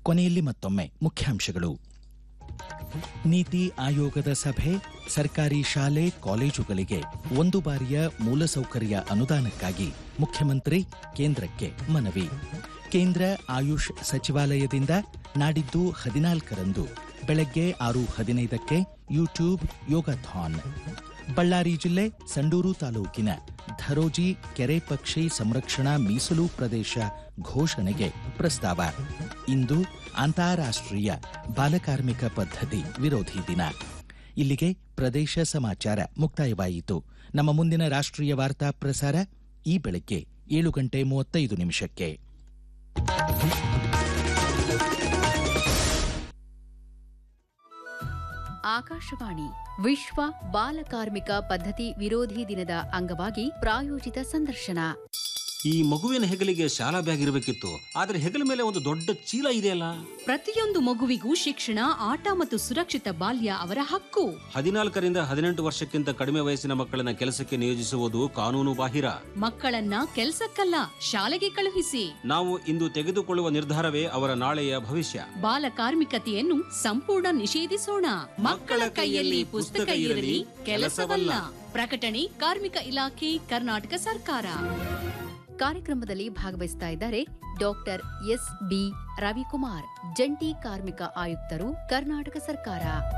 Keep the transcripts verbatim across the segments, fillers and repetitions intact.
ಕೊನೆಯಲ್ಲಿ ಮತ್ತೊಮ್ಮೆ ಮುಖ್ಯಾಂಶಗಳು. ನೀತಿ ಆಯೋಗದ ಸಭೆ, ಸರ್ಕಾರಿ ಶಾಲೆ ಕಾಲೇಜುಗಳಿಗೆ ಒಂದು ಬಾರಿಯ ಮೂಲಸೌಕರ್ಯ ಅನುದಾನಕ್ಕಾಗಿ ಮುಖ್ಯಮಂತ್ರಿ ಕೇಂದ್ರಕ್ಕೆ ಮನವಿ. ಕೇಂದ್ರ ಆಯುಷ್ ಸಚಿವಾಲಯದಿಂದ ನಾಡಿದ್ದು ಹದಿನಾಲ್ಕರಂದು ಬೆಳಗ್ಗೆ ಆರು ಹದಿನೈದಕ್ಕೆ ಯೂಟ್ಯೂಬ್ ಯೋಗಾಥಾನ್. ಬಳ್ಳಾರಿ ಜಿಲ್ಲೆ ಸಂಡೂರು ತಾಲೂಕಿನ ಧರೋಜಿ ಕೆರೆ ಪಕ್ಷಿ ಸಂರಕ್ಷಣಾ ಮೀಸಲು ಪ್ರದೇಶ ಘೋಷಣೆಗೆ ಪ್ರಸ್ತಾವ. ಇಂದು ಅಂತಾರಾಷ್ಟ್ರೀಯ ಬಾಲಕಾರ್ಮಿಕ ಪದ್ಧತಿ ವಿರೋಧಿ ದಿನ. ಇಲ್ಲಿಗೆ ಪ್ರದೇಶ ಸಮಾಚಾರ ಮುಕ್ತಾಯವಾಯಿತು. ನಮ್ಮ ಮುಂದಿನ ರಾಷ್ಟ್ರೀಯ ವಾರ್ತಾ ಪ್ರಸಾರ ಈ ಬೆಳಗ್ಗೆ ಏಳು ಗಂಟೆ ಮೂವತ್ತೈದು ನಿಮಿಷಕ್ಕೆ. ಆಕಾಶವಾಣಿ ವಿಶ್ವ ಬಾಲಕಾರ್ಮಿಕ ಪದ್ಧತಿ ವಿರೋಧಿ ದಿನದ ಅಂಗವಾಗಿ ಪ್ರಾಯೋಜಿತ ಸಂದರ್ಶನ. ಈ ಮಗುವಿನ ಹೆಗಲಿಗೆ ಶಾಲಾ ಬ್ಯಾಗ್ ಇರಬೇಕಿತ್ತು, ಆದ್ರೆ ಹೆಗಲ ಮೇಲೆ ಒಂದು ದೊಡ್ಡ ಚೀಲ ಇದೆಯಲ್ಲ. ಪ್ರತಿಯೊಂದು ಮಗುವಿಗೂ ಶಿಕ್ಷಣ, ಆಟ ಮತ್ತು ಸುರಕ್ಷಿತ ಬಾಲ್ಯ ಅವರ ಹಕ್ಕು. ಹದಿನಾಲ್ಕರಿಂದ ಹದಿನೆಂಟು ವರ್ಷಕ್ಕಿಂತ ಕಡಿಮೆ ವಯಸ್ಸಿನ ಮಕ್ಕಳನ್ನ ಕೆಲಸಕ್ಕೆ ನಿಯೋಜಿಸುವುದು ಕಾನೂನು ಬಾಹಿರ. ಮಕ್ಕಳನ್ನ ಕೆಲಸಕ್ಕಲ್ಲ, ಶಾಲೆಗೆ ಕಳುಹಿಸಿ. ನಾವು ಇಂದು ತೆಗೆದುಕೊಳ್ಳುವ ನಿರ್ಧಾರವೇ ಅವರ ನಾಳೆಯ ಭವಿಷ್ಯ. ಬಾಲಕಾರ್ಮಿಕತೆಯನ್ನು ಸಂಪೂರ್ಣ ನಿಷೇಧಿಸೋಣ. ಮಕ್ಕಳ ಕೈಯಲ್ಲಿ ಪುಸ್ತಕ ಇರಲಿ, ಕೆಲಸವಲ್ಲ. ಪ್ರಕಟಣೆ ಕಾರ್ಮಿಕ ಇಲಾಖೆ, ಕರ್ನಾಟಕ ಸರ್ಕಾರ. ಕಾರ್ಯಕ್ರಮದಲ್ಲಿ ಭಾಗವಹಿಸ್ತಾ ಇದ್ದಾರೆ ಡಾಕ್ಟರ್ ಎಸ್ ಬಿ ರವಿಕುಮಾರ್, ಜಂಟಿ ಕಾರ್ಮಿಕ ಆಯುಕ್ತರು, ಕರ್ನಾಟಕ ಸರ್ಕಾರ.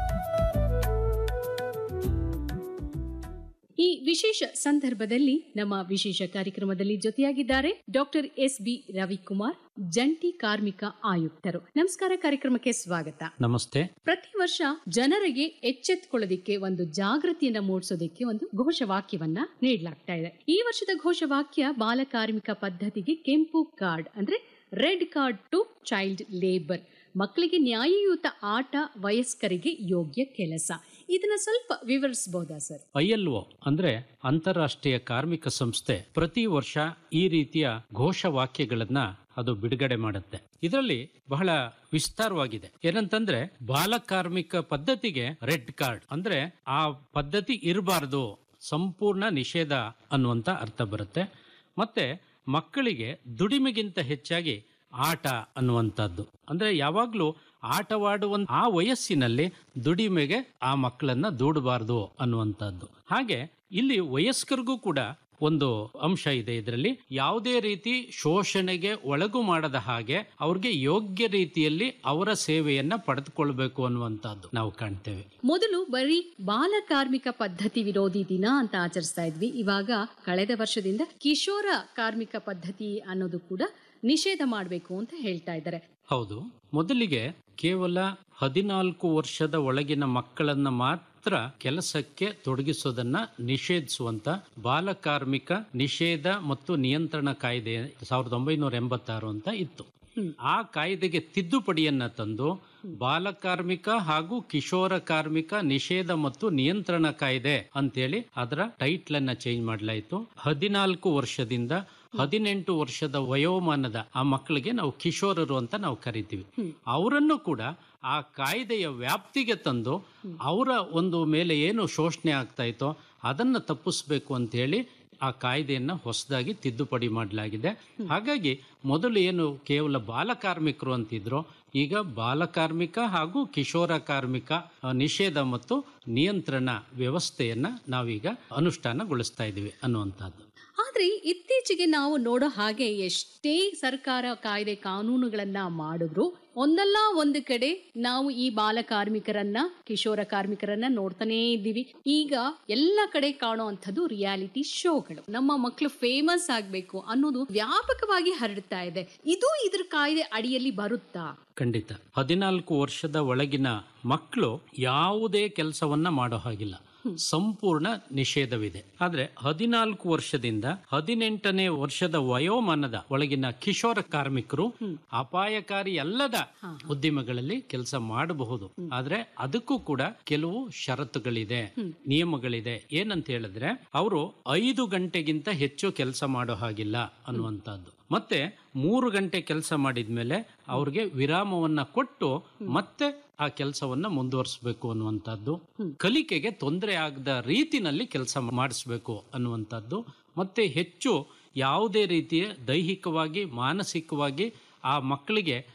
ಈ ವಿಶೇಷ ಸಂದರ್ಭದಲ್ಲಿ ನಮ್ಮ ವಿಶೇಷ ಕಾರ್ಯಕ್ರಮದಲ್ಲಿ ಜೊತೆಯಾಗಿದ್ದಾರೆ ಡಾಕ್ಟರ್ ಎಸ್ ಬಿ ರವಿಕುಮಾರ್, ಜಂಟಿ ಕಾರ್ಮಿಕ ಆಯುಕ್ತರು. ನಮಸ್ಕಾರ, ಕಾರ್ಯಕ್ರಮಕ್ಕೆ ಸ್ವಾಗತ. ನಮಸ್ತೆ. ಪ್ರತಿ ವರ್ಷ ಜನರಿಗೆ ಎಚ್ಚೆತ್ತುಕೊಳ್ಳೋದಿಕ್ಕೆ, ಒಂದು ಜಾಗೃತಿಯನ್ನ ಮೂಡಿಸೋದಕ್ಕೆ ಒಂದು ಘೋಷವಾಕ್ಯವನ್ನ ನೀಡಲಾಗ್ತಾ ಇದೆ. ಈ ವರ್ಷದ ಘೋಷವಾಕ್ಯ ಬಾಲಕಾರ್ಮಿಕ ಪದ್ಧತಿಗೆ ಕೆಂಪು ಕಾರ್ಡ್, ಅಂದ್ರೆ red card to child labour. ಮಕ್ಕಳಿಗೆ ನ್ಯಾಯಯುತ ಆಟ, ವಯಸ್ಕರಿಗೆ ಯೋಗ್ಯ ಕೆಲಸ. ಇದನ್ನ ಸ್ವಲ್ಪ ವಿವರಿಸಬಹುದಾ ಸರ್? ಐ ಎಲ್ ಒ ಅಂದ್ರೆ ಅಂತಾರಾಷ್ಟ್ರೀಯ ಕಾರ್ಮಿಕ ಸಂಸ್ಥೆ ಪ್ರತಿ ವರ್ಷ ಈ ರೀತಿಯ ಘೋಷವಾಕ್ಯಗಳನ್ನ ಅದು ಬಿಡುಗಡೆ ಮಾಡುತ್ತೆ. ಇದರಲ್ಲಿ ಬಹಳ ವಿಸ್ತಾರವಾಗಿದೆ. ಏನಂತಂದ್ರೆ ಬಾಲಕಾರ್ಮಿಕ ಪದ್ಧತಿಗೆ ರೆಡ್ ಕಾರ್ಡ್ ಅಂದ್ರೆ ಆ ಪದ್ಧತಿ ಇರಬಾರದು, ಸಂಪೂರ್ಣ ನಿಷೇಧ ಅನ್ನುವಂತ ಅರ್ಥ ಬರುತ್ತೆ. ಮತ್ತೆ ಮಕ್ಕಳಿಗೆ ದುಡಿಮೆಗಿಂತ ಹೆಚ್ಚಾಗಿ ಆಟ ಅನ್ನುವಂಥದ್ದು, ಅಂದ್ರೆ ಯಾವಾಗ್ಲೂ ಆಟವಾಡುವ ಆ ವಯಸ್ಸಿನಲ್ಲಿ ದುಡಿಮೆಗೆ ಆ ಮಕ್ಕಳನ್ನ ದೂಡಬಾರದು ಅನ್ನುವಂಥದ್ದು. ಹಾಗೆ ಇಲ್ಲಿ ವಯಸ್ಕರಿಗೂ ಕೂಡ ಒಂದು ಅಂಶ ಇದೆ. ಇದರಲ್ಲಿ ಯಾವುದೇ ರೀತಿ ಶೋಷಣೆಗೆ ಒಳಗು ಮಾಡದ ಹಾಗೆ ಅವ್ರಿಗೆ ಯೋಗ್ಯ ರೀತಿಯಲ್ಲಿ ಅವರ ಸೇವೆಯನ್ನ ಪಡೆದುಕೊಳ್ಬೇಕು ಅನ್ನುವಂಥದ್ದು ನಾವು ಕಾಣ್ತೇವೆ. ಮೊದಲು ಬರೀ ಬಾಲಕಾರ್ಮಿಕ ಪದ್ಧತಿ ವಿರೋಧಿ ದಿನ ಅಂತ ಆಚರಿಸ್ತಾ ಇದ್ವಿ. ಇವಾಗ ಕಳೆದ ವರ್ಷದಿಂದ ಕಿಶೋರ ಕಾರ್ಮಿಕ ಪದ್ಧತಿ ಅನ್ನೋದು ಕೂಡ ನಿಷೇಧ ಮಾಡಬೇಕು ಅಂತ ಹೇಳ್ತಾ ಇದ್ದಾರೆ. ಹೌದು, ಮೊದಲಿಗೆ ಕೇವಲ ಹದಿನಾಲ್ಕು ವರ್ಷದ ಒಳಗಿನ ಮಕ್ಕಳನ್ನ ಮಾತ್ರ ಕೆಲಸಕ್ಕೆ ತೊಡಗಿಸೋದನ್ನ ನಿಷೇಧಿಸುವಂತ ಬಾಲಕಾರ್ಮಿಕ ನಿಷೇಧ ಮತ್ತು ನಿಯಂತ್ರಣ ಕಾಯ್ದೆ ಸಾವಿರದ ಒಂಬೈನೂರ ಎಂಬತ್ತಾರು ಅಂತ ಇತ್ತು. ಆ ಕಾಯ್ದೆಗೆ ತಿದ್ದುಪಡಿಯನ್ನ ತಂದು ಬಾಲಕಾರ್ಮಿಕ ಹಾಗೂ ಕಿಶೋರ ಕಾರ್ಮಿಕ ನಿಷೇಧ ಮತ್ತು ನಿಯಂತ್ರಣ ಕಾಯ್ದೆ ಅಂತೇಳಿ ಅದರ ಟೈಟ್ಲ್ ಅನ್ನ ಚೇಂಜ್ ಮಾಡಲಾಯಿತು. ಹದಿನಾಲ್ಕು ವರ್ಷದಿಂದ ಹದಿನೆಂಟು ವರ್ಷದ ವಯೋಮಾನದ ಆ ಮಕ್ಕಳಿಗೆ ನಾವು ಕಿಶೋರರು ಅಂತ ನಾವು ಕರಿತೀವಿ. ಅವರನ್ನು ಕೂಡ ಆ ಕಾಯ್ದೆಯ ವ್ಯಾಪ್ತಿಗೆ ತಂದು ಅವರ ಒಂದು ಮೇಲೆ ಏನು ಶೋಷಣೆ ಆಗ್ತಾ ಇತ್ತೋ ಅದನ್ನು ತಪ್ಪಿಸ್ಬೇಕು ಅಂತ ಹೇಳಿ ಆ ಕಾಯ್ದೆಯನ್ನ ಹೊಸದಾಗಿ ತಿದ್ದುಪಡಿ ಮಾಡಲಾಗಿದೆ. ಹಾಗಾಗಿ ಮೊದಲು ಏನು ಕೇವಲ ಬಾಲಕಾರ್ಮಿಕರು ಅಂತಿದ್ರು, ಈಗ ಬಾಲಕಾರ್ಮಿಕ ಹಾಗೂ ಕಿಶೋರ ಕಾರ್ಮಿಕ ನಿಷೇಧ ಮತ್ತು ನಿಯಂತ್ರಣ ವ್ಯವಸ್ಥೆಯನ್ನ ನಾವೀಗ ಅನುಷ್ಠಾನಗೊಳಿಸ್ತಾ ಇದ್ದೀವಿ ಅನ್ನುವಂಥದ್ದು. ಆದ್ರೆ ಇತ್ತೀಚೆಗೆ ನಾವು ನೋಡೋ ಹಾಗೆ ಎಷ್ಟೇ ಸರ್ಕಾರ ಕಾಯ್ದೆ ಕಾನೂನುಗಳನ್ನ ಮಾಡಿದ್ರು ಒಂದಲ್ಲ ಒಂದು ಕಡೆ ನಾವು ಈ ಬಾಲ ಕಾರ್ಮಿಕರನ್ನ, ಕಿಶೋರ ಕಾರ್ಮಿಕರನ್ನ ನೋಡ್ತಾನೇ ಇದ್ದೀವಿ. ಈಗ ಎಲ್ಲ ಕಡೆ ಕಾಣುವಂಥದ್ದು ರಿಯಾಲಿಟಿ ಶೋಗಳು. ನಮ್ಮ ಮಕ್ಕಳು ಫೇಮಸ್ ಆಗ್ಬೇಕು ಅನ್ನೋದು ವ್ಯಾಪಕವಾಗಿ ಹರಡ್ತಾ ಇದೆ. ಇದು ಇದ್ರ ಕಾಯ್ದೆ ಅಡಿಯಲ್ಲಿ ಬರುತ್ತಾ? ಖಂಡಿತ. ಹದಿನಾಲ್ಕು ವರ್ಷದ ಒಳಗಿನ ಮಕ್ಕಳು ಯಾವುದೇ ಕೆಲಸವನ್ನ ಮಾಡೋ ಹಾಗಿಲ್ಲ, ಸಂಪೂರ್ಣ ನಿಷೇಧವಿದೆ. ಆದ್ರೆ ಹದಿನಾಲ್ಕು ವರ್ಷದಿಂದ ಹದಿನೆಂಟನೇ ವರ್ಷದ ವಯೋಮಾನದ ಒಳಗಿನ ಕಿಶೋರ ಕಾರ್ಮಿಕರು ಅಪಾಯಕಾರಿ ಅಲ್ಲದ ಉದ್ದಿಮೆಗಳಲ್ಲಿ ಕೆಲಸ ಮಾಡಬಹುದು. ಆದ್ರೆ ಅದಕ್ಕೂ ಕೂಡ ಕೆಲವು ಷರತ್ತುಗಳಿದೆ, ನಿಯಮಗಳಿದೆ. ಏನಂತ ಹೇಳಿದ್ರೆ ಅವರು ಐದು ಗಂಟೆಗಿಂತ ಹೆಚ್ಚು ಕೆಲಸ ಮಾಡೋ ಹಾಗಿಲ್ಲ ಅನ್ನುವಂಥದ್ದು. ಮತ್ತೆ ಮೂರು ಗಂಟೆ ಕೆಲಸ ಮಾಡಿದ್ಮೇಲೆ ಅವ್ರಿಗೆ ವಿರಾಮವನ್ನ ಕೊಟ್ಟು ಮತ್ತೆ ಆ ಕೆಲಸವನ್ನ ಮುಂದುವರಿಸಬೇಕು ಅನ್ನುವಂಥದ್ದು. ಕಲಿಕೆಗೆ ತೊಂದರೆ ಆಗದ ರೀತಿನಲ್ಲಿ ಕೆಲಸ ಮಾಡಿಸ್ಬೇಕು ಅನ್ನುವಂಥದ್ದು. ಮತ್ತೆ ಹೆಚ್ಚು ಯಾವುದೇ ರೀತಿಯ ದೈಹಿಕವಾಗಿ ಮಾನಸಿಕವಾಗಿ ಆ ಮಕ್ಕಳಿಗೆ